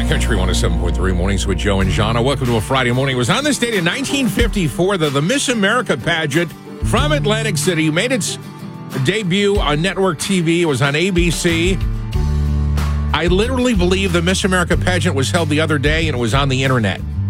Country 107.3 Mornings with Joe and Jana. Welcome to a Friday morning. It was on this date in 1954 that the Miss America pageant from Atlantic City made its debut on network TV. It was on ABC. I literally believe the Miss America pageant was held the other day and it was on the internet.